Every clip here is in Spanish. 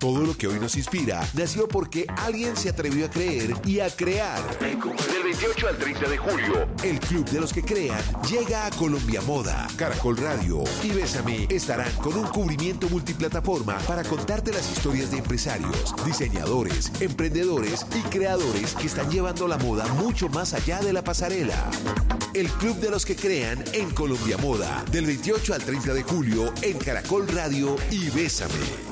Todo lo que hoy nos inspira nació porque alguien se atrevió a creer y a crear. Del 28 al 30 de julio, el Club de los que crean llega a Colombia Moda. Caracol Radio y Bésame estarán con un cubrimiento multiplataforma para contarte las historias de empresarios, diseñadores, emprendedores y creadores que están llevando la moda mucho más allá de la pasarela. El Club de los que crean en Colombia Moda, del 28 al 30 de julio en Caracol Radio y Bésame.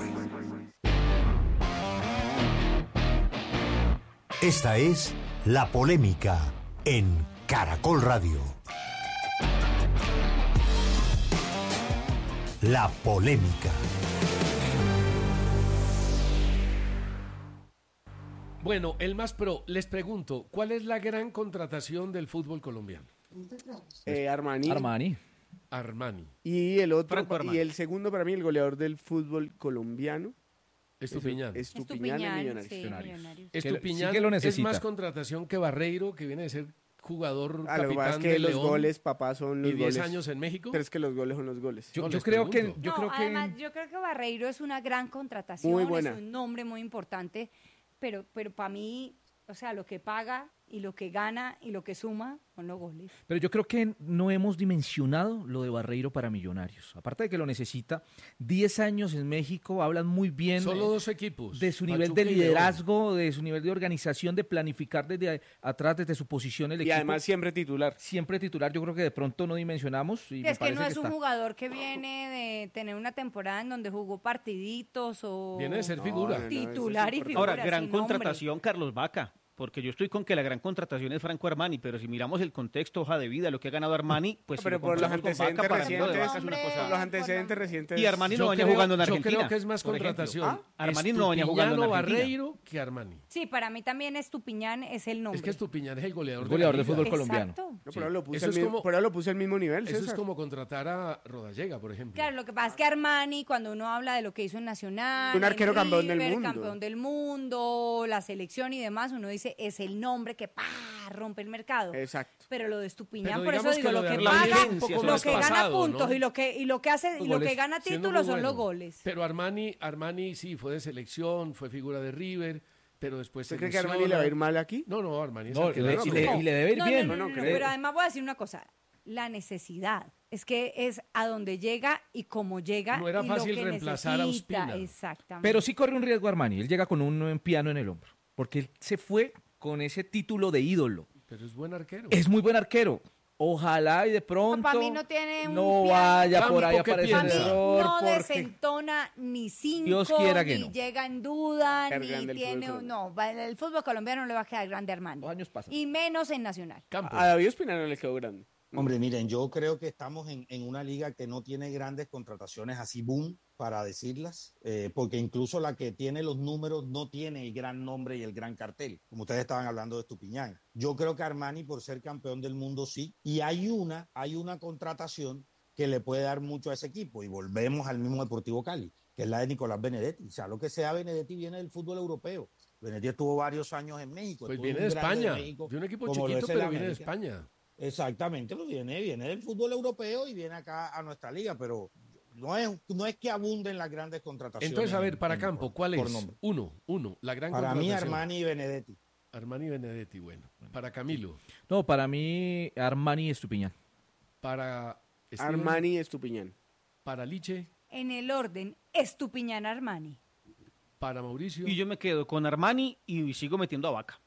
Esta es La Polémica en Caracol Radio. La Polémica. Bueno, el más pro, les pregunto, ¿cuál es la gran contratación del fútbol colombiano? Armani. Y el otro, y el segundo para mí, el goleador del fútbol colombiano. Estupiñán. Estupiñán en Millonarios. Sí, Millonarios. Estupiñán sí que lo es necesita. más contratación que Barreiro, que viene de ser jugador Lo que capitán pasa es que de los León. goles, papá, son los ¿Y 10 goles. años en México? Pero es que los goles son los goles. Yo Yo les creo que... pregunto. Yo creo Además, que... yo creo que Barreiro es una gran contratación, Muy buena. es un nombre muy importante, pero para mí, o sea, lo que paga y lo que gana y lo que suma son los goles. Pero yo creo que no hemos dimensionado lo de Barreiro para Millonarios. Aparte de que lo necesita, 10 años en México, hablan muy bien Solo 2 equipos. de su nivel Pachuca de y León. liderazgo, de su nivel de organización, de planificar desde atrás, desde su posición el Y equipo. además siempre titular. Siempre titular, yo creo que de pronto no dimensionamos. Y me Es que no parece es un está. jugador que viene de tener una temporada en donde jugó partiditos o Viene de ser figura. no, titular y eso es figura. Ahora, gran sin nombre. contratación, Carlos Vaca. Porque yo estoy con que la gran contratación es Franco Armani, pero si miramos el contexto, hoja de vida, lo que ha ganado Armani, pues Pero si lo por los comparamos con Vaca, antecedentes para mí lo de recientes, Vaca es una cosa. por los antecedentes recientes. Y Armani no Yo venía creo- jugando en Yo Argentina. creo que es más por ejemplo. contratación. Armani no venía jugando en Estupiñán o Argentina. Barreiro que Armani. Sí, para mí también Estupiñán es el nombre. Es que Estupiñán es el goleador, El goleador de la de fútbol liga. colombiano. Exacto. No, pero lo puse Eso al es mismo, como- pero lo puse al mismo nivel, Eso es César. como contratar a Rodallega, por ejemplo. Claro, lo que pasa es que Armani, cuando uno habla de lo que hizo en Nacional, Un arquero en campeón del River, mundo. campeón del mundo, la selección y demás, uno dice, es el nombre que rompe el mercado. Exacto. Pero lo de Estupiñán, Pero por eso digamos digo, que lo lo de que Armani paga, es un poco lo más que gana pasado, puntos ¿no? y lo que hace y lo que gana Siendo títulos muy son los bueno. goles. Pero Armani sí fue de selección, fue figura de River, pero después ¿Usted se cree que lesiona. Armani le va a ir mal aquí? No, Armani es No, arquerazo. y le debe ir No, bien. no, creo. pero además voy a decir una cosa, la necesidad. Es que es a donde llega y cómo llega. No era y fácil lo que reemplazar a necesita. Ospina. Exactamente. Pero sí corre un riesgo Armani. Él llega con un piano en el hombro. Porque él se fue con ese título de ídolo. Pero es buen arquero. Es muy buen arquero. Ojalá y de pronto Para mí no tiene un no piano. vaya por ahí a Campo, ¿qué aparecer Para el mí piensa? error. no porque desentona ni 5, Dios quiera que ni no. llega en duda, Quedar ni grande el tiene... fútbol No, el fútbol colombiano no le va a quedar grande a Armani. Los años pasan. Y menos en Nacional. Campo. A David Ospina no le quedó grande. Hombre, miren, yo creo que estamos en una liga que no tiene grandes contrataciones así boom, para decirlas, porque incluso la que tiene los números no tiene el gran nombre y el gran cartel, como ustedes estaban hablando de Estupiñán. Yo creo que Armani, por ser campeón del mundo, sí, y hay una contratación que le puede dar mucho a ese equipo, y volvemos al mismo Deportivo Cali, que es la de Nicolás Benedetti. O sea, lo que sea Benedetti viene del fútbol europeo. Benedetti estuvo varios años en México. Pues estuvo viene en de un grande España, México, de un equipo como lo chiquito, es el pero viene de América. España. Exactamente, pues viene del fútbol europeo y viene acá a nuestra liga, pero no es que abunden las grandes contrataciones. Entonces, a ver, para Campo, ¿cuál por es? nombre. Uno, la gran Para mí, contratación. Armani y Benedetti. Armani y Benedetti, bueno. Para Camilo, No, para mí Armani y Estupiñán. para Steven, Armani y Estupiñán. para Liche, En el orden, Estupiñán Armani. para Mauricio. Y yo me quedo con Armani y sigo metiendo a Vaca.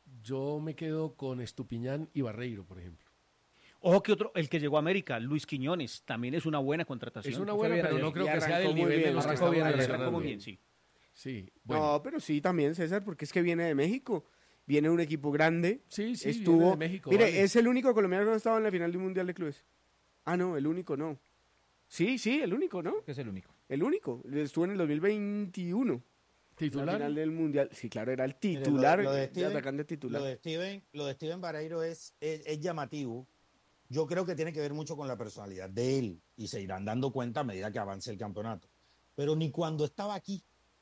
Yo me quedo con Estupiñán y Barreiro, por ejemplo. Ojo que otro, el que llegó a América, Luis Quiñones, también es una buena contratación. Es una buena, pero no creo Y que sea arrancó del muy nivel bien, de los que arrancó estamos bien, mencionando. Arrancó muy bien, sí. Sí, bueno. No, pero sí también, César, porque es que viene de México. Viene un equipo grande. Sí, estuvo. viene de México, Mire, vale. es el único colombiano que no estaba en la final de un mundial de clubes. Ah, no, el único no. Sí, el único, ¿no? Que es el único. El único. Estuvo en el 2021. La Titular. final del mundial. Sí, claro, era el titular, Mire, lo de el Steven- atacante titular. Lo de Steven Barreiro es llamativo. Yo creo que tiene que ver mucho con la personalidad de él y se irán dando cuenta a medida que avance el campeonato. Pero ni cuando estaba aquí,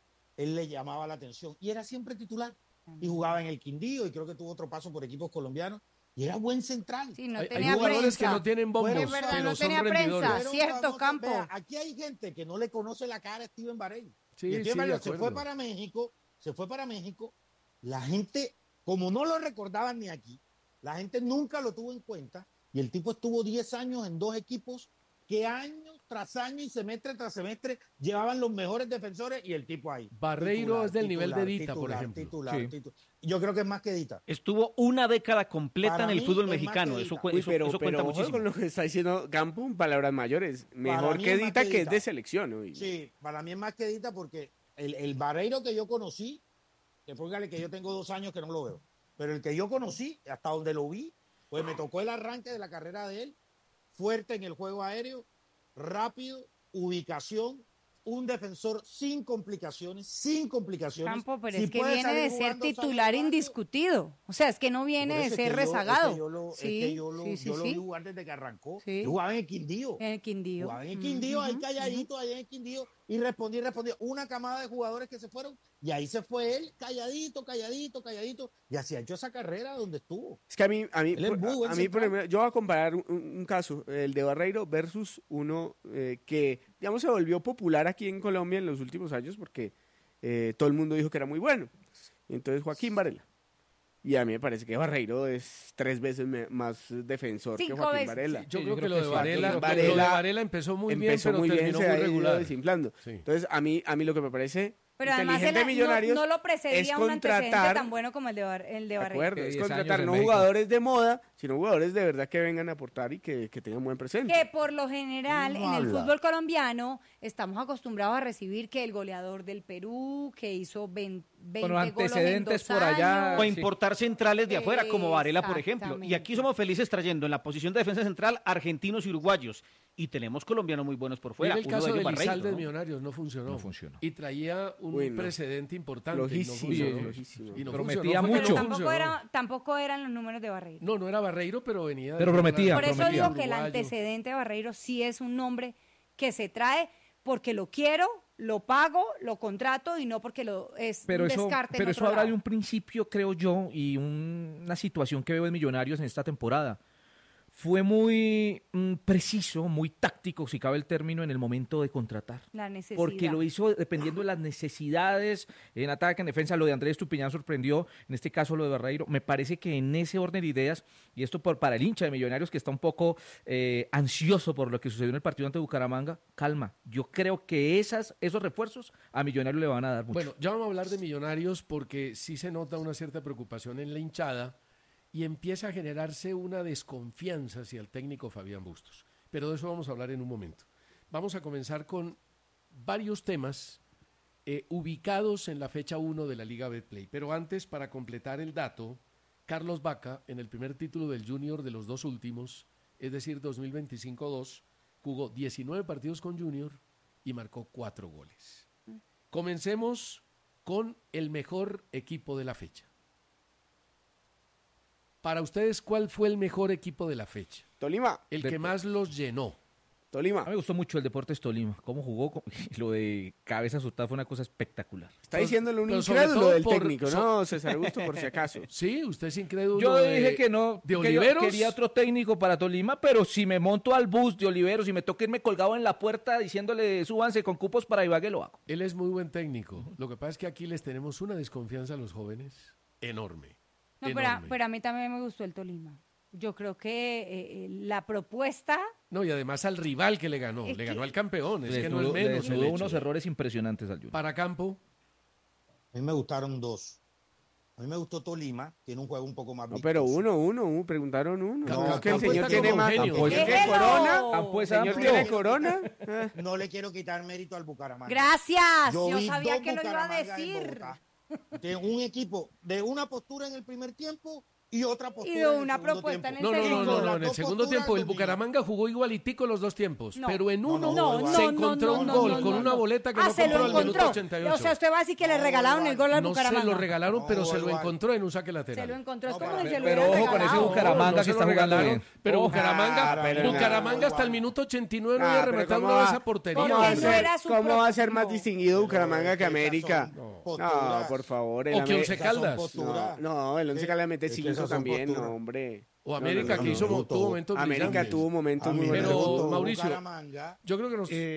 él le llamaba la atención y era siempre titular. Y jugaba en el Quindío y creo que tuvo otro paso por equipos colombianos y era buen central. Sí, no Hay tenía jugadores prensa. que no tienen bombos, Es verdad, pero no son tenía prensa. rendidores. Pero cierto, vamos a- Campo. vea, aquí hay gente que no le conoce la cara a Steven Barreiro. Sí, Y entonces sí, Barreiro de se acuerdo. fue para México, la gente, como no lo recordaban ni aquí, la gente nunca lo tuvo en cuenta, y el tipo estuvo 10 años en 2 equipos que año tras año y semestre tras semestre llevaban los mejores defensores y el tipo ahí. Barreiro es del nivel de Dita, por titular, ejemplo. Titular, Sí. titular. Yo creo que es más que Dita. Estuvo una década completa Para en el mí fútbol es más mexicano. que Eso, Dita. cu- Uy, eso- pero eso cuenta ojo muchísimo. con lo que está diciendo Campo, en palabras mayores. Mejor mí que es más Dita, que que es Dita. de selección. Uy. Sí, para mí es más que Dita porque el Barreiro que yo conocí, que póngale que yo tengo 2 años que no lo veo, pero el que yo conocí, hasta donde lo vi, pues me tocó el arranque de la carrera de él, fuerte en el juego aéreo, rápido, ubicación, un defensor sin complicaciones. Campo, pero Si es que puede viene salir de ser jugando 2 años titular de banco, indiscutido. O sea, es que no viene por de eso es ser que rezagado. Es que yo lo vi jugar desde que arrancó. Sí. Yo jugaba en el Quindío. En el Quindío. Jugaba en el Quindío, ahí Ujú, calladito, allá en el Quindío, y respondía. Una camada de jugadores que se fueron, y ahí se fue él, calladito, y así ha hecho esa carrera donde estuvo. Es que a mí, Él es muy buen por central. ejemplo, yo voy a comparar un caso, el de Barreiro versus uno que, digamos, se volvió popular aquí en Colombia en los últimos años porque todo el mundo dijo que era muy bueno. Entonces, Joaquín Varela. Y a mí me parece que Barreiro es 3 veces más defensor que 5 Joaquín veces. Varela. Yo Sí, creo yo que creo lo que de sí. Varela, Yo creo que lo de Varela Varela empezó muy bien, Empezó pero muy bien, terminó se muy ha ido regular. desinflando. Sí. Entonces, a mí lo que me parece Pero además inteligente de Millonarios no lo es precedía un antecedente contratar, tan bueno como el de de Barreiro. acuerdo, Que es 10 años contratar en no México. jugadores de moda, sino jugadores de verdad que vengan a aportar y que tengan buen presente. Que por lo general No en el habla. fútbol colombiano estamos acostumbrados a recibir que el goleador del Perú, que hizo 20 Bueno, goles en antecedentes 2 por allá. años. O importar centrales de afuera, como Varela, por ejemplo. Y Exactamente. aquí somos felices trayendo en la posición de defensa central argentinos y uruguayos. Y tenemos colombianos muy buenos por fuera. Mira el Uno caso de de ellos Barreiro, Lizalde de ¿no? Millonarios, no funcionó. No funcionó. Y traía un Uy, no. precedente importante. Lojísimo, y no funcionó. lojísimo. Y no Prometía funcionó, Pero mucho. funcionó. tampoco eran los números de Barreiro. No, no era Barreiro, pero venía. Pero prometía, Por eso prometía. digo que el antecedente de Barreiro sí es un nombre que se trae porque lo quiero, lo pago, lo contrato y no porque lo es Pero un eso, descarte en pero otro eso habla lado. de un principio, creo yo, y una situación que veo en Millonarios en esta temporada. Fue muy preciso, muy táctico, si cabe el término, en el momento de contratar. La necesidad. Porque lo hizo dependiendo de las necesidades, en ataque, en defensa. Lo de Andrés Estupiñán sorprendió, en este caso lo de Barreiro. Me parece que en ese orden de ideas, y esto para el hincha de Millonarios que está un poco ansioso por lo que sucedió en el partido ante Bucaramanga, calma. Yo creo que esos refuerzos a Millonarios le van a dar mucho. Bueno, ya vamos a hablar de Millonarios porque sí se nota una cierta preocupación en la hinchada y empieza a generarse una desconfianza hacia el técnico Fabián Bustos. Pero de eso vamos a hablar en un momento. Vamos a comenzar con varios temas ubicados en la fecha 1 de la Liga Betplay. Pero antes, para completar el dato, Carlos Vaca, en el primer título del Junior de los 2 últimos, es decir, 2025-2, jugó 19 partidos con Junior y marcó 4 goles. Comencemos con el mejor equipo de la fecha. Para ustedes, ¿cuál fue el mejor equipo de la fecha? Tolima, El que más los llenó. Tolima. A mí me gustó mucho el Deportes Tolima. Cómo jugó, lo de cabeza azotada fue una cosa espectacular. Está diciéndole un pero sobre incrédulo todo del por- técnico, ¿no, César Augusto, por si acaso? Sí, usted es incrédulo. Yo de- dije que no, ¿De que Oliveros? yo quería otro técnico para Tolima, pero si me monto al bus de Oliveros y me toca irme colgado en la puerta diciéndole súbanse con cupos para Ibagué, lo hago. Él es muy buen técnico. Lo que pasa es que aquí les tenemos una desconfianza a los jóvenes enorme. No, enorme. pero a mí también me gustó el Tolima. Yo creo que la propuesta... No, y además al rival que le ganó. Es Le que- ganó al campeón. Es Le que no es desnudó- le menos. el desnudó hecho. unos errores impresionantes al Junior. Para Campo, A mí me gustaron 2. A mí me gustó Tolima, tiene un juego un poco más No, pero vistoso. uno, preguntaron uno. Campo- No, es que el Campo señor está tiene como más. genio. ¿El que ¡Déjelo! corona? Campo es ¿El señor amplio. tiene corona? No le quiero quitar mérito al Bucaramanga. Gracias, yo vi sabía 2 que lo iba a Bucaramangas en decir. Bogotá. Tiene un equipo de una postura en el primer tiempo y otra postura Y de en el una segundo propuesta en tiempo. el no, segundo. en el Las segundo dos tiempo el posturas Bucaramanga jugó igualitico los 2 tiempos, No. pero en uno No, se no, encontró no, un no, gol no, con no, una no. boleta que Ah, no se lo compró al minuto encontró. 88. O sea, usted va a decir que le No, regalaron el gol al no se Bucaramanga. lo regalaron, pero No, se lo igual. encontró en un saque lateral. Se lo encontró, es No, como pero- si se lo pero hubiera ojo con ese regalado. Bucaramanga No que se lo está jugando regalaron, bien. Pero Ojo. Bucaramanga hasta el igual. minuto 89 no Ah, había pero rematado ¿cómo una de va? esa portería. Porque ¿Cómo va a no ser- era su ¿Cómo va a ser más no. distinguido Bucaramanga que Esas América? son No, posturas. por favor. O que Once Esas son Caldas. posturas. No, el Once Sí, Caldas mete es que 5 esas son también, posturas. no, hombre. O América que hizo no, tuvo momentos América brillantes. tuvo momentos A mí muy me Pero, buenos. gustó Mauricio, Bucaramanga. Yo creo que nos...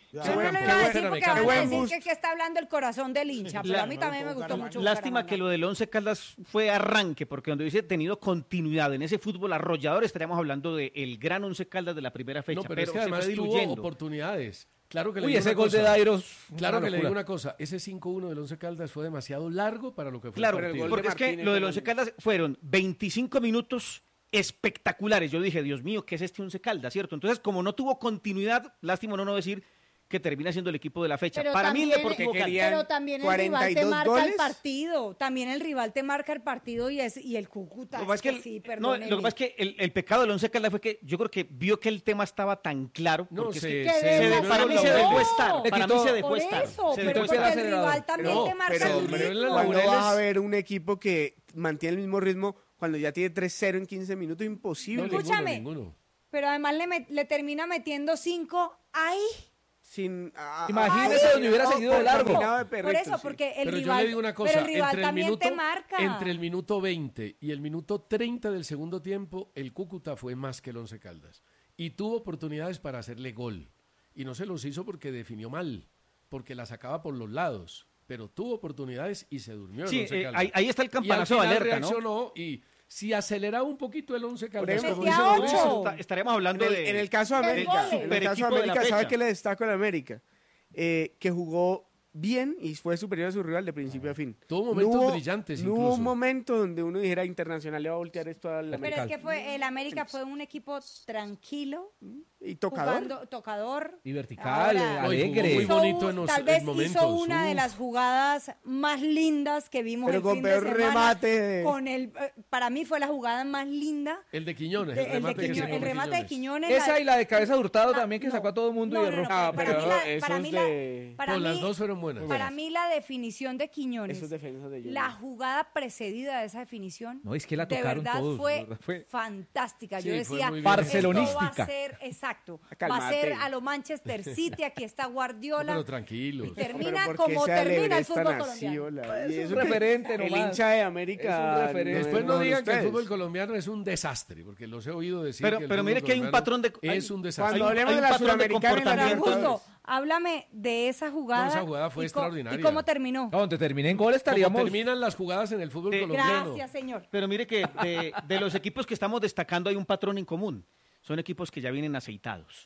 Yo no lo iba a decir porque van a decir que está hablando el corazón del hincha, pero a mí también me gustó mucho. Lástima que lo del Once Caldas fue arranque, porque donde hubiese tenido continuidad en ese fútbol arrollador, estaríamos hablando del gran Once Caldas de la primera fecha. No, pero es que además tuvo oportunidades. Claro que le ese gol de Dairos. Claro que le digo una cosa, ese 5-1 del Once Caldas fue demasiado largo para lo que fue. Claro, porque es que lo del Once Caldas fueron 25 minutos espectaculares. Yo dije, Dios mío, ¿qué es este Once Caldas, cierto? Entonces, como no tuvo continuidad, lástima no decir que termina siendo el equipo de la fecha. Pero para también, mí el Deportivo Cali. Pero también el rival te marca el partido. También el rival te marca el partido y el Cúcuta. Lo que pasa es que el pecado del Once Caldas fue que yo creo que vio que el tema estaba tan claro. No, para mí se dejó estar. Para mí se dejó estar. Pero el rival también te marca el ritmo. ¿Cuándo vas a ver un equipo que mantiene el mismo ritmo cuando ya tiene 3-0 en 15 minutos? Imposible. No, escúchame, ninguno. Pero además le termina metiendo 5 ahí. Imagínese donde hubiera seguido de largo. Por eso, porque el rival, yo le digo una cosa, pero el rival también te marca. Entre el minuto 20 y el minuto 30 del segundo tiempo, el Cúcuta fue más que el Once Caldas. Y tuvo oportunidades para hacerle gol. Y no se los hizo porque definió mal, porque la sacaba por los lados. Pero tuvo oportunidades y se durmió el Once Caldas. Ahí está el campanazo de alerta, reaccionó, ¿no? Y si aceleraba un poquito el Once Caldas, como dice Mauricio, estaríamos hablando en el caso de América, ¿sabe qué le destaco en América? Que jugó bien y fue superior a su rival de principio a fin. Tuvo momentos brillantes incluso. No hubo un momento donde uno dijera Internacional le va a voltear esto al América. Pero es que el América fue un equipo tranquilo y tocador, tocador y vertical, alegre, muy bonito en tal vez hizo una de las jugadas más lindas que vimos el fin de semana. Remate para mí fue la jugada más linda. El de Quiñones, el remate de Quiñones. Esa y la de cabeza de Hurtado también que sacó a todo el mundo y erró. Las dos fueron buenas. Para mí la definición de Quiñones, de la jugada precedida de esa definición, no, es que la tocaron de verdad todos, fue fantástica. Yo sí, decía, barcelonística. Va a ser a lo Manchester City, aquí está Guardiola. Pero tranquilos. Termina como termina el fútbol colombiano. Es un referente nomás. El hincha de América. Después no digan que el fútbol colombiano es un desastre, porque los he oído decir pero mire que hay un patrón de... Es un desastre. Cuando hablemos de la Sudamericana, Justo, háblame de esa jugada. No, esa jugada fue extraordinaria. ¿Y cómo terminó? Donde termine en gol estaríamos... Como terminan las jugadas en el fútbol colombiano. Gracias, señor. Pero mire que de los equipos que estamos destacando hay un patrón en común. Son equipos que ya vienen aceitados.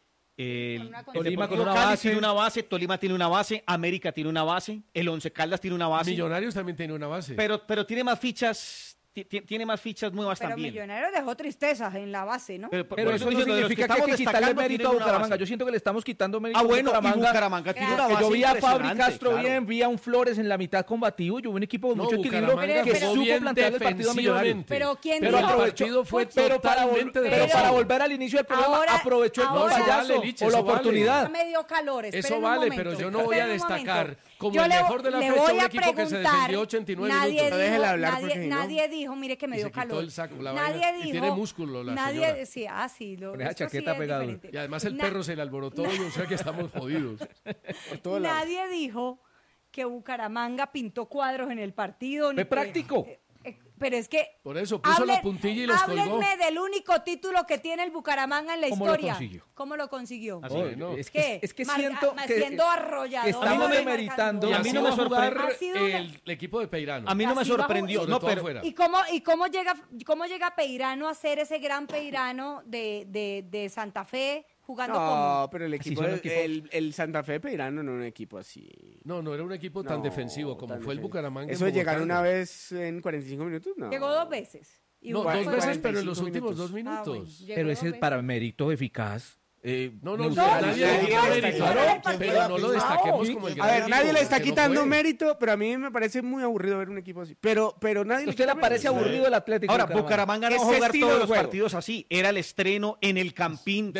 Tolima con una Cali base. tiene una base, Tolima tiene una base, América tiene una base, el Once Caldas tiene una base. Millonarios también tiene una base. Pero tiene más fichas... Tiene más fichas nuevas pero también. Millonarios dejó tristezas en la base, ¿no? Pero eso no significa que hay que quitarle mérito a Bucaramanga. Yo siento que le estamos quitando mérito a Bucaramanga. Bucaramanga tiene una base. Yo vi a Fabri Castro claro. bien, vi a un Flores en la mitad combativo, yo vi un equipo con mucho equilibrio que supo plantear el partido a Millonarios. Pero quién el partido fue totalmente pero para volver al inicio del programa aprovechó el payaso o la oportunidad. Me dio calores. Eso vale, pero yo no voy a destacar como el mejor de la fecha un equipo que se defendió 89 minutos. Nadie dijo, mire que me dio calor. El saco, nadie dijo, y tiene músculo la señora. Sí, esa chaqueta pegada. Y además el perro se le alborotó y o sea que estamos jodidos. Nadie dijo que Bucaramanga pintó cuadros en el partido. Fue práctico. Pero es que... Por eso puso la puntilla y los colgó. Háblenme del único título que tiene el Bucaramanga en la historia. ¿Cómo lo consiguió? Es que siento que siendo arrollador. Estamos demeritando. Y a mí no me sorprendió el equipo de Peirano. A mí no me sorprendió. No, pero ¿Y cómo llega Peirano a ser ese gran Peirano de Santa Fe? Jugando como... pero el equipo, el Santa Fe Peirano no era un equipo así. No era un equipo tan defensivo como fue el Bucaramanga. Eso de llegar una vez en 45 minutos, no. Llegó 2 veces. Dos veces, pero en los últimos 2 minutos. Pero ese es para mérito eficaz. Nadie mérito, pero no lo destaquemos como el gran. A ver, nadie le está quitando mérito, pero a mí me parece muy aburrido ver un equipo así. Pero nadie. ¿Usted le parece aburrido el Atlético? Ahora, Bucaramanga no va a jugar todos los partidos así. Era el estreno en el Campín.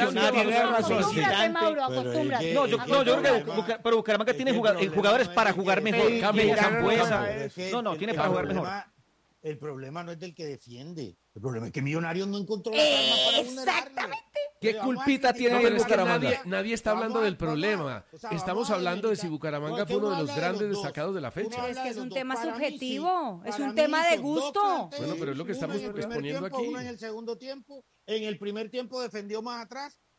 No, yo creo que pero Bucaramanga tiene jugadores para jugar mejor. No, tiene para jugar mejor. El problema no es del que defiende. El problema es que Millonarios no encontró las armas para vulnerarlo. Exactamente. ¿Qué culpita tiene el Bucaramanga? Nadie está hablando del problema. Estamos hablando de si Bucaramanga fue uno de los grandes destacados de la fecha. Es que es un tema subjetivo, es un tema de gusto. Bueno, pero es lo que estamos exponiendo aquí. Uno en el segundo tiempo, en el primer tiempo defendió más atrás,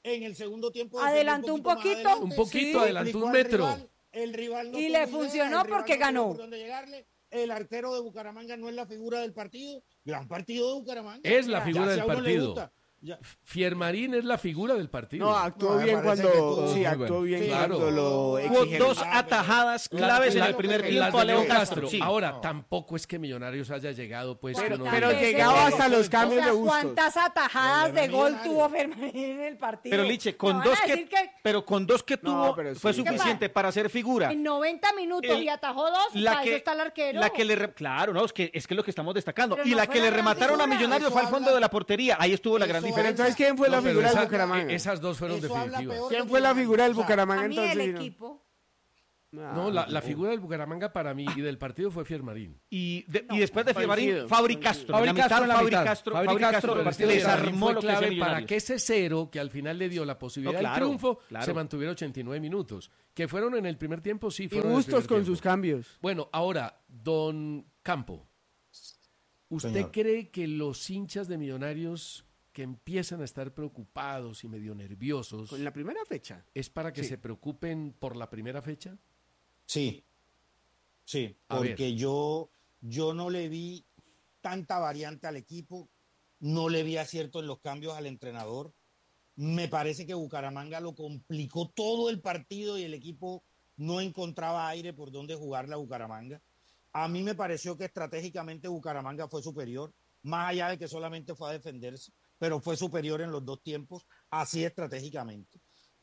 en el segundo tiempo. Adelantó un poquito. Más Un poquito, sí, adelantó un metro. El rival no Y tuvo le idea, funcionó el rival porque no tuvo ganó. por dónde llegarle. El arquero de Bucaramanga no es la figura del partido. Gran partido de Bucaramanga. Es la figura Ya del si a uno le partido. gusta, ya. Fiermarín es la figura del partido. No, actuó No, me bien parece cuando. que todo Sí, muy actuó bueno. bien Sí, claro. cuando lo Hubo exigieron. dos atajadas claves en el primer las tiempo de a Leo Leo Castro. Sí. Ahora, tampoco es que Millonarios haya llegado, pues. Bueno, que uno pero diga- llegaba hasta los cambios O sea, de Bustos. ¿cuántas atajadas de Pero gol Millonario. tuvo Fermarín en el partido? Pero Liche, ¿Me con van a dos decir pero con dos que No, tuvo pero sí. fue ¿Qué suficiente para ser figura. en 90 minutos El- y atajó dos, para eso está el arquero. Claro, no, es que es lo que estamos destacando. Pero y no la fue que la le gran remataron a figura. Millonarios fue al Eso fondo habla- de la portería. Ahí estuvo la gran Eso Pero diferencia. entonces, ¿quién fue la No, pero figura del esa- Bucaramanga? Esas dos fueron Eso habla definitivas. peor ¿Quién de fue la figura del O sea, Bucaramanga A mí entonces? el no? equipo. No, la figura del Bucaramanga para mí y del partido fue Fiermarín. Y después de Fiermarín, Coincido, Fabri coincido. Castro. Fabri En la Castro mitad, en la Fabri mitad. Castro, Fabri Fabri Castro, Castro el partido Fiermarín desarmó fue lo que hacía clave para Millonarios. que ese cero, que al final le dio la posibilidad No, del claro, triunfo, claro. se mantuviera 89 minutos. Que fueron en el primer tiempo, sí, Y fueron en el Bustos primer con tiempo. sus cambios. Bueno, ahora, don Campo, ¿usted Señor. cree que los hinchas de Millonarios que empiezan a estar preocupados y medio nerviosos Con la primera fecha. es para que Sí. se preocupen por la primera fecha? Sí, sí, A ver. porque yo no le vi tanta variante al equipo, no le vi acierto en los cambios al entrenador. Me parece que Bucaramanga lo complicó todo el partido y el equipo no encontraba aire por donde jugarle a Bucaramanga. A mí me pareció que estratégicamente Bucaramanga fue superior, más allá de que solamente fue a defenderse, pero fue superior en los dos tiempos, así estratégicamente.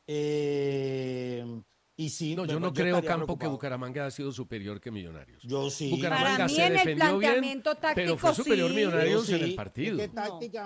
Y sí, No, yo no yo creo, estaría Campo, que preocupado. Bucaramanga ha sido superior que Millonarios. Yo sí. Bucaramanga Para mí se en el defendió bien, planteamiento pero táctico, fue superior sí. Millonarios Sí, en el partido. Es que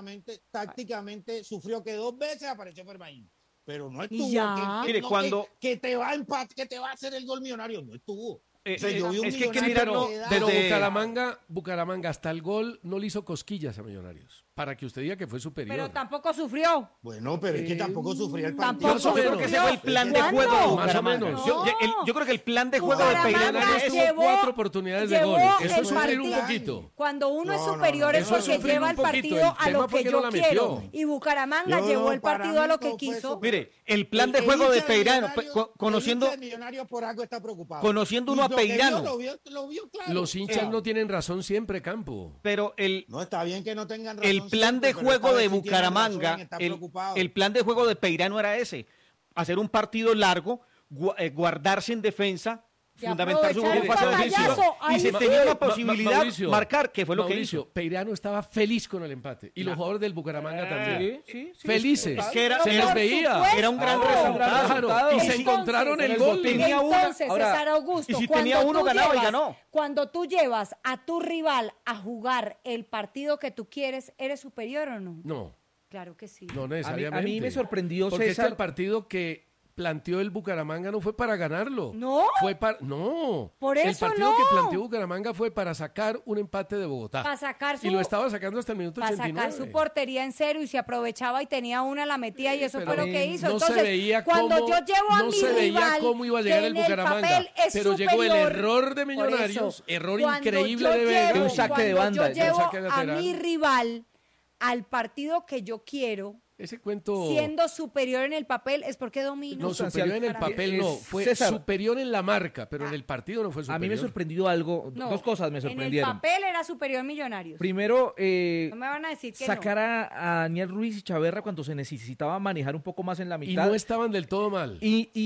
tácticamente sufrió que 2 veces apareció Fermaín. Pero no Y estuvo. ya. Mire, no, cuando- que te va a que te va a hacer el gol Millonario. No estuvo. O sea, yo vi un es que hay que Millonario mirarlo que da- Pero desde- Bucaramanga hasta el gol no le hizo cosquillas a Millonarios. Para que usted diga que fue superior. Pero tampoco sufrió. Bueno, pero es que tampoco sufría el Tampoco partido. Más o Yo creo menos. que ese fue el plan de ¿Cuándo? juego de Más o Bucaramanga. menos. Yo creo que el plan de juego de Bucaramanga Peirano Millonarios es tuvo llevó- 4 oportunidades de llevó gol. Eso el es sufrir un partido. poquito. Cuando uno es No, no, superior no, es eso es porque sufrir lleva un el poquito. partido El a tema lo fue que que no yo la quiero. metió. Y Bucaramanga No, llevó no, el para partido a mí lo que no fue quiso. Mire, el plan de El juego de hincha Peirano, Millonarios- conociendo, el hincha de Millonarios por algo está preocupado. conociendo Y uno a lo que vio, Peirano. lo vio claro. Los hinchas O sea, no tienen razón siempre, Campo. pero No, está bien que no tengan razón. el plan de siempre, pero juego esta de vez sí tienen Bucaramanga, razón en estar preocupados. el plan de juego de Peirano era ese, hacer un partido largo, guardarse en defensa, Y fundamentar su aprovechar juego el fase ofensiva, patallazo, y ahí se fue. tenía una Ma- posibilidad Mauricio, marcar, que fue lo que Mauricio, hizo. Peirano estaba feliz con el empate. Y los jugadores del Bucaramanga también. Sí, Felices. Es que era- se pero les por veía. supuesto. Era un gran Claro, resultado. Claro, y se Entonces, encontraron el el gol. botín. Tenía una- Entonces, ahora, César Augusto, y si cuando tenía uno, tú ganaba y ganó. Cuando tú llevas a tu rival a jugar el partido que tú quieres, ¿eres superior o no? No, Claro que sí. no necesariamente. A mí me sorprendió, Porque es que César. el partido que planteó el Bucaramanga no fue para ganarlo. ¿No? Fue para... No. Por El eso partido no. que planteó Bucaramanga fue para sacar un empate de Bogotá. Para sacar su, Y lo estaba sacando hasta el minuto para 89. sacar su portería en cero y se aprovechaba y tenía una, la metía y eso Pero fue lo que hizo. no Entonces, se veía cuando cómo, yo llevo a no mi se veía rival, cómo iba a que llegar el en el Bucaramanga, papel es pero llegó el superior, error de por Millonarios, eso, error cuando increíble yo de Vega. llevo- Un saque de cuando banda, yo un llevo saque a lateral. mi rival al partido que yo quiero, Ese cuento siendo superior en el papel, es porque domino. no superior en el Para mí. papel no, fue César. superior en la marca, pero en el partido no fue superior. A mí me sorprendió algo, No, dos cosas me En el sorprendieron. papel era superior Millonarios. Primero, No me van a decir que sacar a Daniel Ruiz y Chaverra cuando se necesitaba manejar un poco más en la Y mitad. no estaban del todo mal.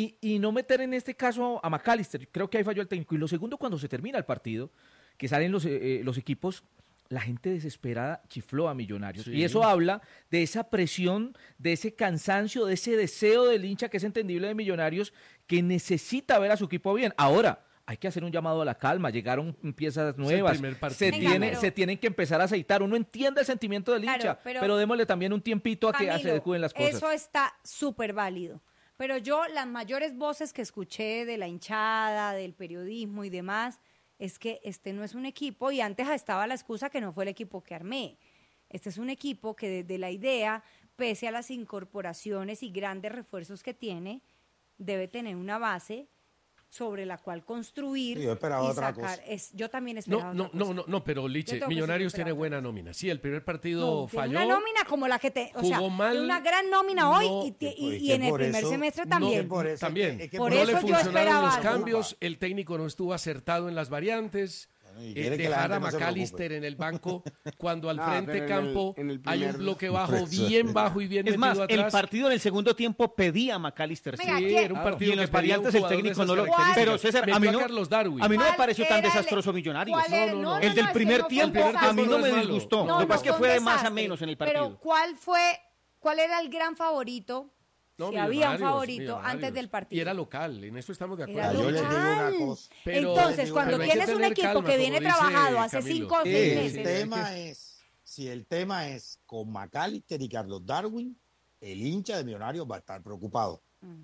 Y no meter en este caso a McAllister. Creo que ahí falló el técnico. Y lo segundo, cuando se termina el partido, que salen los equipos, la gente desesperada chifló a Millonarios. Sí. Y eso habla de esa presión, de ese cansancio, de ese deseo del hincha que es entendible de Millonarios, que necesita ver a su equipo bien. Ahora, hay que hacer un llamado a la calma. Llegaron piezas nuevas. primer partido. Se, Venga, pero- se tienen que empezar a aceitar. Uno entiende el sentimiento del Claro, hincha, pero- pero démosle también un tiempito a que se Camilo, adecúen las cosas. Eso está súper válido. Pero yo, las mayores voces que escuché de la hinchada, del periodismo y demás, es que este no es un equipo, y antes estaba la excusa que no fue el equipo que armé. Este es un equipo que desde la idea, pese a las incorporaciones y grandes refuerzos que tiene, debe tener una base sobre la cual construir Sí, yo esperaba y otra sacar. cosa. Yo también esperaba No, otra cosa. no, pero Yo Liche, tengo que Millonarios decir que tiene esperaba buena otra nómina. Sí, el primer partido No, tiene falló. una nómina como la que jugó mal, una gran nómina hoy no, y en el primer semestre también. También. Por no eso le yo funcionaron esperaba los algo. cambios, el técnico no estuvo acertado en las variantes. Y quiere que la Dejar a gente no se McAllister preocupe. en el banco cuando al Ah, frente pero campo en el hay un primer- bloque bajo, Por eso. bien bajo y bien Es metido más, el atrás. partido en el segundo tiempo pedía a McAllister. Venga, sí. Sí, ¿quién? era un Claro. partido Y en que las pedía un variantes el jugador de técnico esas no lo... características. Pero César, a mí Metió no, Carlos Darwin. a mí no me ¿Cuál pareció tan era el- desastroso Millonarios. cuál era? No, no, no. El del es que primer no fue tiempo un a mí no me desastre. disgustó. No, Lo que pasa es que fue fue un de más a desastre. menos en el partido. Pero ¿cuál era el gran favorito? No, si había un Millonarios, favorito Millonarios. antes del partido. Y era local, en eso estamos de Era acuerdo. Yo les digo una local. cosa. Pero- Entonces, cuando pero hay que tienes un tener equipo calma, que viene como dice trabajado hace Camilo. 5 o 6 El meses. si el tema es con McAllister y Carlos Darwin, el hincha de Millonarios va a estar preocupado.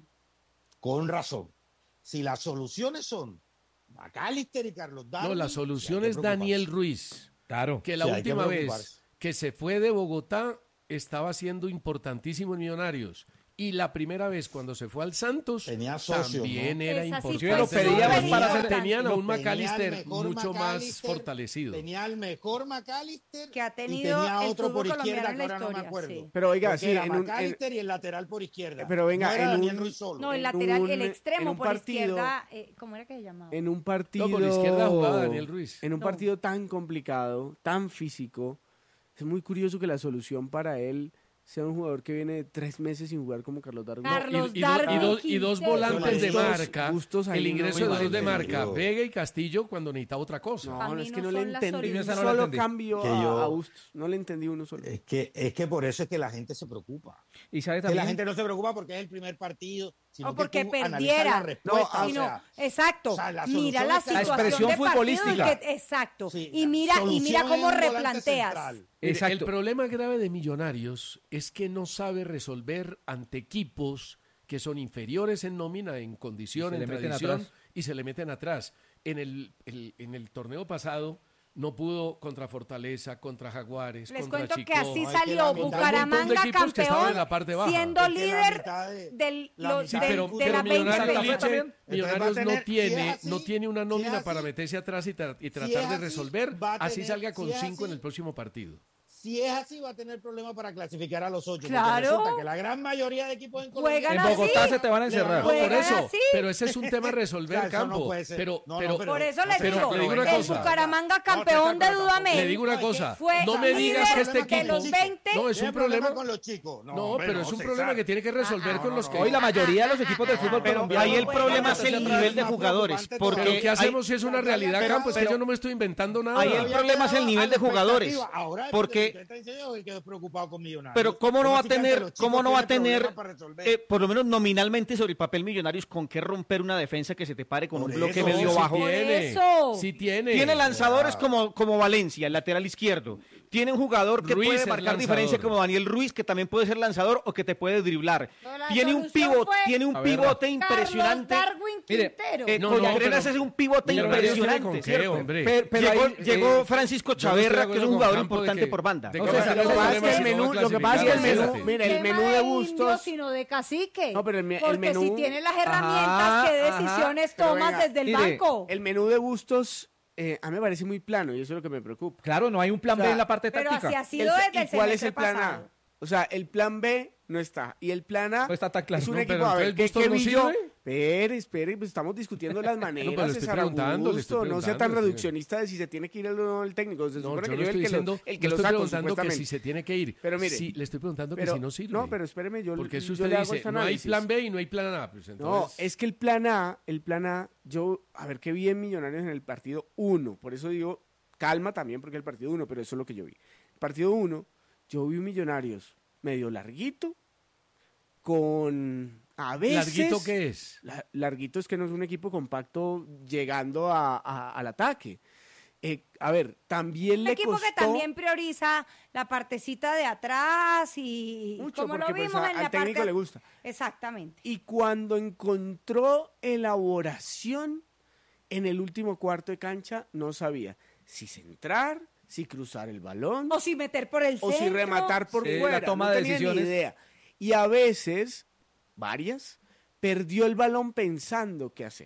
Con razón. Si las soluciones son McAllister y Carlos Darwin. No, la sí solución hay que es Daniel preocuparse. Ruiz, Claro. que la Sí, hay que última preocuparse. vez que se fue de Bogotá estaba siendo importantísimo en Millonarios. Y la primera vez cuando se fue al Santos Tenía socios, también ¿no? era Esa sí importante. fue lo pedíamos para hacer- Tenían a un Tenía el McAllister mejor mucho más McAllister, fortalecido. Tenía el mejor McAllister Que ha y tenido tenía el otro por fútbol izquierda colombiano que en la ahora no me historia, acuerdo. sí. Pero oiga, Porque sí, era en un, McAllister y el lateral por izquierda. pero venga, no era en Daniel un- Ruiz solo. No, el en lateral, el un extremo por partido- izquierda, ¿cómo era que se llamaba? en un partido... No, por la izquierda jugaba Daniel Ruiz. En un No. partido tan complicado, tan físico, es muy curioso que la solución para él sea un jugador que viene 3 meses sin jugar como Carlos Darwin. Carlos y Darwin dos Quintero. volantes de Bustos- marca. Bustos ahí El no ingreso me de dos de parece. marca, Vega y Castillo, cuando necesitaba otra cosa. No, Para no, mí es no que no le son la entendí un solución. Esa no la solo entendí. cambio Que a yo- Bustos. No le entendí uno solo. Es que por eso es que la gente se preocupa. Y sabe Que también... la gente no se preocupa porque es el primer partido, sino O porque que tú analizas perdiera. la respuesta, No, o Sino- sea, exacto. o sea, la Mira solución la está- La situación expresión de partido y futbolística. exacto. sí, y la mira solución cómo es un volante replanteas. central. El problema grave de Millonarios es que no sabe resolver ante equipos que son inferiores en nómina, en condición, Y se en le meten tradición, atrás. y se le meten atrás. En el torneo pasado no pudo contra Fortaleza, contra Jaguares, Les contra cuento Chico. que así No, es que salió la mitad- un montón de Bucaramanga equipos que estaban en la parte campeón, baja. siendo Es que la líder mitad de- del, la lo- mitad del- del pero, fútbol de pero la Millonarios, 20 Liche, fecha. Millonarios Entonces va a tener- no tiene una si nómina es para así- meterse atrás y tratar es de así, resolver, va a así tener- salga con si es 5 en así- el próximo partido. Si es así, va a tener problemas para clasificar a los 8. Claro. Resulta que la gran mayoría de equipos en Colombia Juegan En Bogotá así. se te van a encerrar. No, por Juegan eso, así. pero ese es un tema a resolver, O sea, eso Campo. no puede ser. Pero, No, pero, pero- Por eso les pero digo, le digo una el cosa. Bucaramanga No, campeón de pero Dudamel Le digo una No, es que cosa, fue no me digas que líder este de equipo... los 20. No, es Tiene un problema... con los chicos. No, hombre, pero es un César. problema que tiene que resolver con los que... Hoy la mayoría de los equipos del fútbol Pero colombiano... ahí el Bueno, problema es pero el sí, nivel de más jugadores. preocupante Porque Pero ¿qué hay- hacemos si es una realidad, pero- Campo? Es que pero- yo no me estoy inventando nada. ahí el Había problema es el quedado nivel a de la jugadores, expectativa. Ahora, porque- usted está diciendo que quedó preocupado con Millonarios. Pero cómo no va a tener, Los chicos cómo no va a tienen tener, problemas para resolver. por lo menos nominalmente sobre el papel Millonarios, con qué romper una defensa que se te pare con Por un bloque eso, medio sí bajo. tiene, eso. sí tiene. Tiene lanzadores como Valencia, el lateral izquierdo. Tiene un jugador que Ruiz puede es marcar lanzador. diferencia como Daniel Ruiz, que también puede ser lanzador o que te puede driblar. No, la Tiene un solución pivote, fue tiene un A ver, pivote Carlos impresionante. Darwin Mire, Quintero. Con Contreras es un pivote Millonarios tiene impresionante, con qué, ¿cierto? hombre. Pero llegó ahí, llegó Francisco yo no estoy de Chaverra, que es acuerdo un con jugador Campo de importante que- por banda. de No, que César, va a lo que tener pasa es que el problemas menú- no lo que pasa es que el clasificar. menú- mira, el tema menú de indio, Bustos... sino de cacique. No, pero el porque menú- si tiene las herramientas, Ajá, ¿qué ajá. decisiones Pero tomas venga, desde el mire, banco? El menú de Bustos a mí me parece muy plano y eso es lo que me preocupa. Claro, no hay un plan O sea, B en la parte Pero táctica. así ha sido desde el ¿Y cuál es semestre el plan pasado. A? O sea, el plan B no está. Y el plan A No está tan claro. es un No, equipo, pero a ver, entonces ¿qué Bustos no vi yo? sirve. Espere, pues estamos discutiendo las maneras, pero le estoy César preguntando, le estoy Augusto, no sea tan preguntando, reduccionista de si se tiene que ir el técnico. Se No, supone yo que no yo estoy diciendo, el yo que lo estoy saco, preguntando que supuestamente. si se tiene que ir. Pero mire, Sí, le estoy preguntando que Pero- si no sirve. No, pero espéreme, Porque si yo usted le hago dice, este no hay análisis. plan B y no hay plan A, pues No, entonces... es que el plan A, yo, a ver qué vi en Millonarios en el partido 1, por eso digo, calma también porque el partido 1, pero eso es lo que yo vi. El partido 1, yo vi un Millonarios medio larguito, con a veces... ¿Larguito qué es? Larguito es que no es un equipo compacto llegando al ataque. A ver, también Un le equipo costó... que también prioriza la partecita de atrás y Mucho, como lo porque, pues, vimos en al la técnico parte... le gusta. Exactamente. Y cuando encontró elaboración en el último cuarto de cancha, no sabía si centrar, si cruzar el balón O si meter por el o centro. si rematar por Sí, fuera. la toma no de tenía ni decisiones. idea. Y a veces, varias, perdió el balón pensando qué hacer.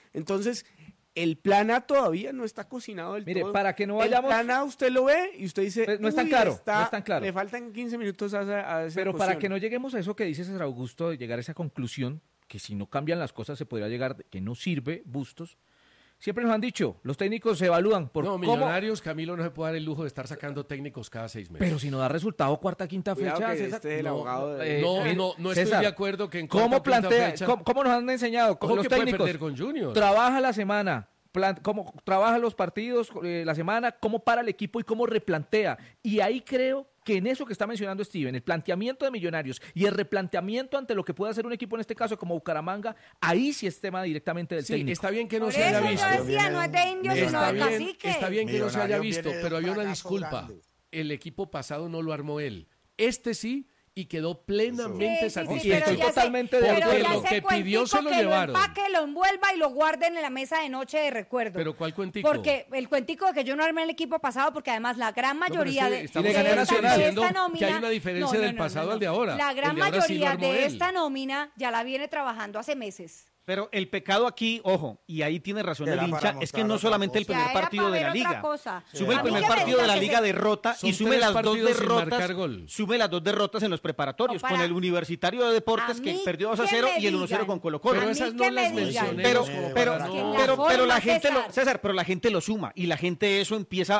Entonces, el plan A todavía no está cocinado del Mire, todo. para que no vayamos... El plan A usted lo ve y usted dice... Pues no es tan "Uy, claro, no es tan claro". Le faltan 15 minutos a esa Pero para cuestión. que no lleguemos a eso que dice César Augusto, de llegar a esa conclusión, que si no cambian las cosas se podría llegar, que no sirve Bustos. Siempre nos han dicho, los técnicos se evalúan por No, cómo... Millonarios, Camilo no se puede dar el lujo de estar sacando técnicos cada 6 meses. Pero si no da resultado cuarta, quinta Cuidado fecha, que César, este es el no, abogado de- no estoy César, de acuerdo que en ¿cómo cuarta, quinta plantea, fecha- cómo nos han enseñado Ojo los que puede técnicos? perder con Junior. Trabaja la semana, cómo trabaja los partidos, la semana, cómo para el equipo y cómo replantea. Y ahí creo que en eso que está mencionando Steven, el planteamiento de Millonarios y el replanteamiento ante lo que puede hacer un equipo en este caso como Bucaramanga, ahí sí es tema directamente del Sí, técnico. está bien que no Por se haya eso visto. yo decía, no es de indios, sino Está de bien, cacique. está bien que no se haya Millonarios visto, viene de pero un había una fracaso disculpa. grande. El equipo pasado no lo armó él. Este sí, y quedó plenamente Sí, satisfecho. pero Estoy ya sé- totalmente de pero acuerdo. ya Lo ese que pidió se lo cuentico que llevaron. Lo empaque, lo envuelva y lo guarden en la mesa de noche de recuerdo. Pero ¿cuál cuentico? Porque el cuentico de que yo no armé el equipo pasado, porque además la gran No, pero mayoría es que de, estamos Y le gané a Nacional. diciendo esta nómina... que hay una diferencia del pasado al de ahora. La gran El de ahora sí lo mayoría armó de él. esta nómina ya la viene trabajando hace meses. Pero el pecado aquí, ojo, y ahí tiene razón Era el para hincha, es que mostrar no otra solamente el cosa. primer Ya era partido para de la ver otra liga. cosa. Sume A el mí primer que me partido de la digan que liga se- derrota Son y sume 3 las dos partidos sin derrotas. marcar gol. Sume las dos derrotas en los preparatorios No, para- con el Universitario de Deportes a que mí perdió 2 que a 0 me y el 1 a 0 digan. con Colo-Colo. Pero A esas mí no que las me digan. mencioné. Pero, como pero, para no. no- la pero la forma, gente César. César, pero la gente lo suma y la gente eso empieza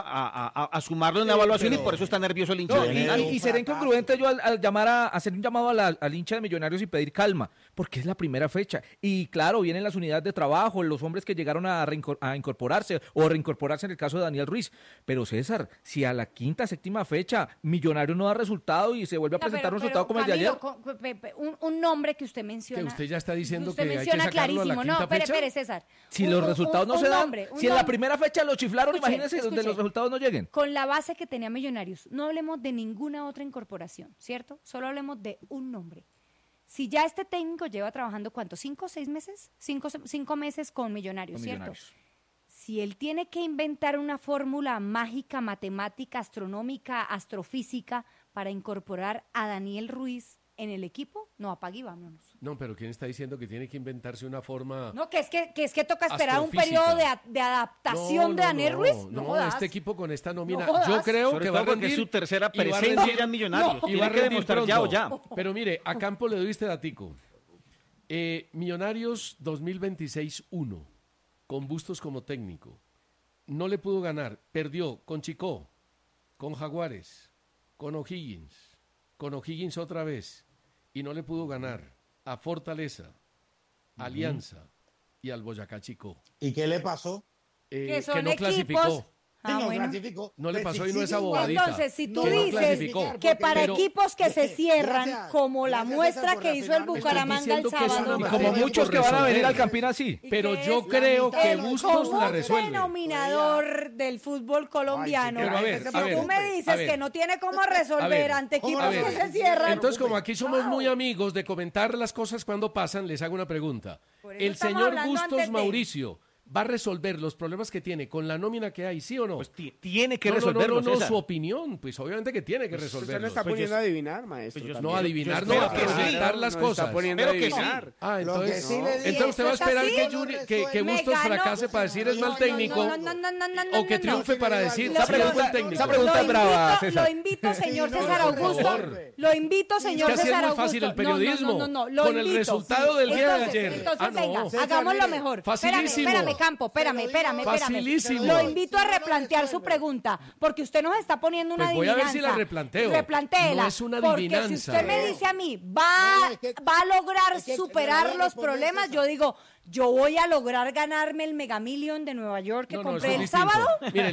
a sumarlo en la evaluación y por eso está nervioso el hincha. No, del y, Millonarios. y seré incongruente yo al llamar a hacer un llamado al hincha de Millonarios y pedir calma, porque es la primera fecha. Y claro, vienen las unidades de trabajo, los hombres que llegaron a incorporarse o reincorporarse en el caso de Daniel Ruiz. Pero César, si a la quinta, séptima fecha Millonarios no da resultado y se vuelve a No, presentar un pero, resultado como el de Camilo, ayer. un nombre que usted menciona. Que usted ya está diciendo usted que hay que menciona sacarlo a la clarísimo. quinta No, espere, fecha. espere, César. Si los resultados no se dan, nombre, si en la nombre. primera fecha lo chiflaron, Escuche, imagínense donde escuche. los resultados no lleguen. Con la base que tenía Millonarios, no hablemos de ninguna otra incorporación, ¿cierto? Solo hablemos de un nombre. Si ya este técnico lleva trabajando, ¿cuánto? ¿5 o 6 meses? 5 meses con Millonarios, Con ¿cierto? Millonarios. Si él tiene que inventar una fórmula mágica, matemática, astronómica, astrofísica para incorporar a Daniel Ruiz en el equipo, no, apague y vámonos. No, pero ¿quién está diciendo que tiene que inventarse una forma? No, que es que toca esperar un Astrofísica. periodo de adaptación de Daniel Ruiz. No, jodas. este equipo con esta nómina, No jodas. yo creo Sobre que va a todo porque rendir. es su tercera y va a presencia rendir- ya en Millonarios. y va Tiene a que rendir demostrar ya o pronto. ya. Pero mire, a Campo le doy este datico. Millonarios 2026-1, con Bustos como técnico. No le pudo ganar, perdió con Chicó, con Jaguares, con O'Higgins otra vez, y no le pudo ganar a Fortaleza, Alianza y al Boyacá Chicó. ¿Y qué le pasó? Que son que no equipos. clasificó. Ah, Sí, no bueno. clasificó. No le Pues pasó si y no es sigue igual. abobadita. Entonces, si tú Que no dices clasificó. que para Pero- equipos que se cierran, Gracias. como la Gracias, muestra César, por que hizo el reafirmarme. Bucaramanga el Estoy diciendo que es sábado. una Y como materia muchos por que van a venir resolver. al Campín así. ¿Y Pero qué yo es? creo que El Bustos la resuelve. denominador del fútbol colombiano. Pero a ver, si a ver, tú me a dices ver. que no tiene cómo resolver A ver, ante ¿cómo equipos a que ver. se cierran. Entonces, como aquí somos muy amigos de comentar las cosas cuando pasan, les hago una pregunta. Por eso ¿El estamos señor hablando Bustos antes de- Mauricio va a resolver los problemas que tiene con la nómina que hay, sí o no? Pues tiene que no, resolverlo, no, César. su opinión, pues obviamente que tiene que Usted lo resolverlo. está Pues poniendo yo- a adivinar, maestro. pues yo- también. No adivinar, Yo no, espero a que sí. presentar las Nos cosas. está poniendo a Espero que sí. adivinar. Ah, Lo que entonces, sí le digo- entonces usted va a ¿Eso es esperar así? que, No que Me Bustos ganó. fracase para decir es mal técnico no, o que no. triunfe para decir Esa sí es buen pregunta- técnico. esa pregunta es brava, César. Lo invito, señor Sí, no, César por Augusto. favor. Lo invito, señor Es que así es César muy Augusto. fácil el periodismo. No, lo Con el invito. resultado del día de Entonces, ayer. Entonces, Ah, no. venga, César, hagámoslo mire, mejor. facilísimo. Espérame, Campo, espérame. Facilísimo. Lo invito a replantear su pregunta, porque usted nos está poniendo una Pues voy a ver adivinanza. si la replanteo. Replantéela. No es una Porque si adivinanza. usted me dice a mí, No, es que- va a lograr es que superar le voy a los responder, problemas, César. yo digo, yo voy a lograr ganarme el Mega Million de Nueva York que No, compré eso el es distinto. sábado. Mire,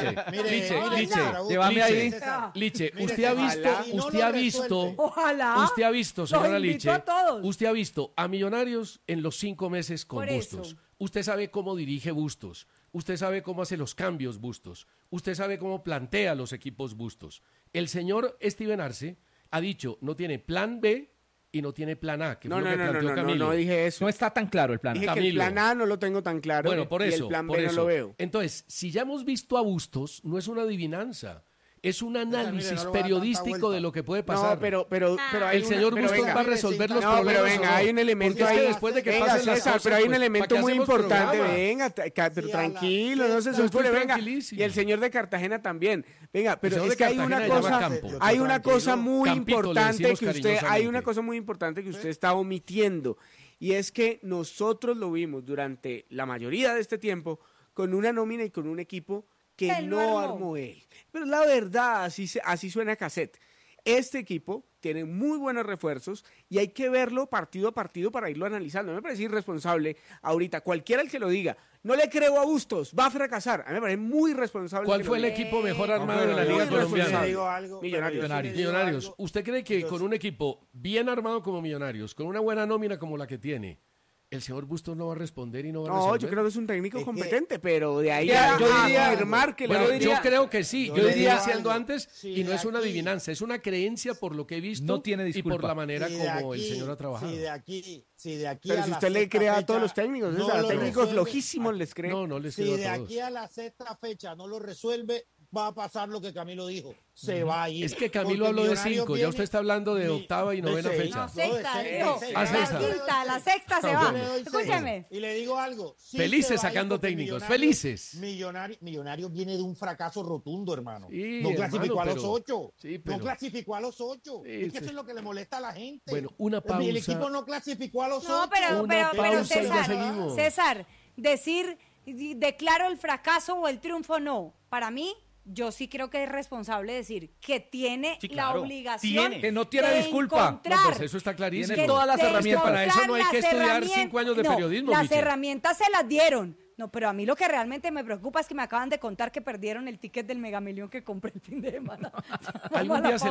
Liche, Llévame ahí. Liche, Mire, usted ha visto, ojalá. Y no usted lo ha visto, resuelve. Ojalá. usted ha visto, Los señora invito Liche, a todos. usted ha visto a Millonarios en los 5 meses con Por eso. Bustos. Usted sabe cómo dirige Bustos. Usted sabe cómo hace los cambios Bustos. Usted sabe cómo plantea los equipos Bustos. El señor Steven Arce ha dicho, no tiene plan B y no tiene plan A, que No, fue lo no, que no, planteó no, no, Camilo. no dije eso. No está tan claro el plan. Dije que el Camilo. plan A no lo tengo tan claro Bueno, por y eso. el plan por B eso. no lo veo. Entonces, si ya hemos visto a Bustos, no es una adivinanza. Es un mire, análisis no le voy a dar tanta periodístico vuelta. de lo que puede pasar. No, pero hay el señor pero Bustos venga. va a resolver los No, problemas. pero venga, ¿o no? hay un elemento Porque es que ahí. después de que Venga, pasen las César, cosas, pero hay un pues, elemento ¿para qué muy hacemos importante. programa? Venga, pero Sí, tranquilo, no se Yo estoy sulfure, venga. tranquilísimo. Y el señor de Cartagena también. Venga, El pero señor es de que hay Cartagena una se llama cosa, Campos. hay una cosa Tranquilo. muy Campito, le importante decimos que usted, cariñosamente. hay una cosa muy importante que usted está omitiendo. Y es que nosotros lo vimos durante la mayoría de este tiempo con una nómina y con un equipo que Él no no armó. armó él. Pero la verdad, así suena cassette. Este equipo tiene muy buenos refuerzos y hay que verlo partido a partido para irlo analizando. A mí me parece irresponsable ahorita, cualquiera el que lo diga, no le creo a Bustos, va a fracasar. A mí me parece muy irresponsable. ¿Cuál que fue lo el diga. equipo mejor armado pero de la muy Liga Colombiana? responsable. Digo algo, Millonarios. pero yo sí le digo Millonarios. algo. ¿Usted cree que Yo con sí- un equipo bien armado como Millonarios, con una buena nómina como la que tiene, el señor Bustos no va a responder y no va a No, resolver? yo creo que es un técnico Es que- competente, pero de ahí Ya, a yo diría- afirmar que Bueno, la... yo creo que sí. yo Yo le diría digo diciendo algo. antes, Sí, y no de es una aquí- adivinanza, es una creencia por lo que he visto No tiene y por disculpa. la manera Si de como el aquí- señor ha trabajado. Si de aquí Pero a si la usted le sexta crea a fecha todos los técnicos, no o sea, lo técnicos resuelve, flojísimos les creen. No les Si creo de a todos. aquí a la sexta fecha no lo resuelve, va a pasar lo que Camilo dijo. Se va a ir. Es que Camilo Porque habló de Millonarios 5, ya viene- usted está hablando de Mi- octava y novena seis. fecha. No, sexta, de dijo. seis. Ah, La sexta. quinta, la sexta se Ah, va. bueno. Le doy seis. Escúcheme. Y le digo algo. sí Felices se va a ir sacando porque técnicos, Millonarios- felices. Millonarios viene de un fracaso rotundo, hermano. Sí, no hermano, clasificó a los pero- 8. sí, pero- No clasificó a los 8. Sí, es que sí. eso es lo que le molesta a la gente. Bueno, una El pausa. equipo no clasificó a los 8. No, pero Una pausa y ya César, seguimos. César, decir declaro el fracaso o el triunfo, no. Para mí, yo sí creo que es responsable decir que tiene Sí, la claro. obligación Tiene. Que no tiene de disculpa. encontrar- No, pues eso está clarísimo. Tiene todas las de herramientas. Para eso no hay encontrar que las estudiar herramientas- 5 años de No, periodismo, las Michel. herramientas se las dieron. No, pero a mí lo que realmente me preocupa es que me acaban de contar que perdieron el ticket del Megamillón que compré el fin de semana. Vamos Algún a la día se